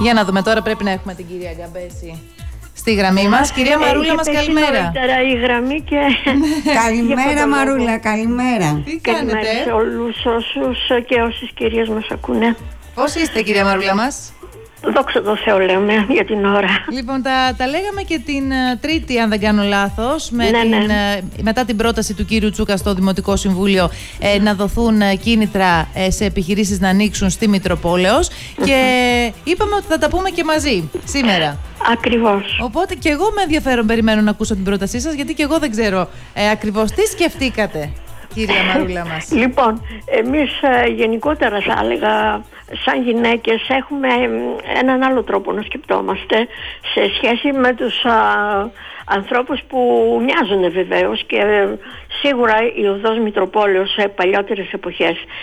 Για να δούμε τώρα, πρέπει να έχουμε την κυρία Γκαμπέση στη γραμμή μας. Κυρία Μαρούλα μας, καλημέρα. Η γραμμή και... Καλημέρα Μαρούλα, καλημέρα. Τι κάνετε? Καλημέρα σε όλους όσους και όσες κυρίες μας ακούνε. Πώς είστε, κυρία Μαρούλα μας? Δόξα τω Θεώ, λέμε για την ώρα. Λοιπόν, τα λέγαμε και την Τρίτη, αν δεν κάνω λάθος, μετά την πρόταση του κύριου Τσούκα στο Δημοτικό Συμβούλιο να δοθούν κίνητρα σε επιχειρήσεις να ανοίξουν στη Μητροπόλεως και είπαμε ότι θα τα πούμε και μαζί σήμερα. Ακριβώς. Οπότε και εγώ με ενδιαφέρον περιμένω να ακούσω την πρότασή σας, γιατί και εγώ δεν ξέρω ακριβώς τι σκεφτήκατε, κυρία Μαρούλα μας. Λοιπόν, εμείς γενικότερα θα έλεγα σαν γυναίκες έχουμε έναν άλλο τρόπο να σκεπτόμαστε σε σχέση με τους ανθρώπους που μοιάζουν βεβαίως, και σίγουρα η οδός Μητροπόλεως σε παλιότερες εποχές